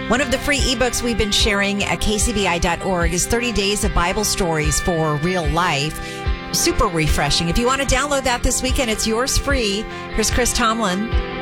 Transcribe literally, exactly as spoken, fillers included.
One of the free ebooks we've been sharing at k c b i dot org is thirty days of Bible stories for real life. Super refreshing. If you want to download that this weekend, it's yours free. Here's Chris Tomlin.